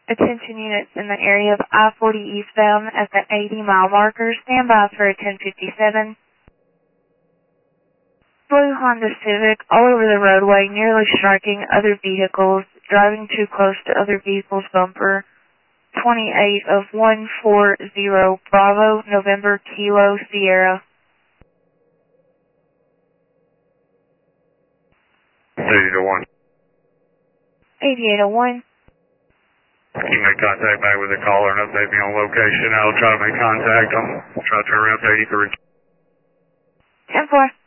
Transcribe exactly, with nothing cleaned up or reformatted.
Attention units in the area of I forty eastbound at the eighty mile marker. Stand by for a ten fifty-seven. Blue Honda Civic all over the roadway, nearly striking other vehicles, driving too close to other vehicles' bumper. twenty-eight of one four zero Bravo, November, Kilo, Sierra. eighty to one. eighty-eight oh one. You make contact back with the caller and update me on location. I'll try to make contact. I'll try to turn around to eighty-three. ten four.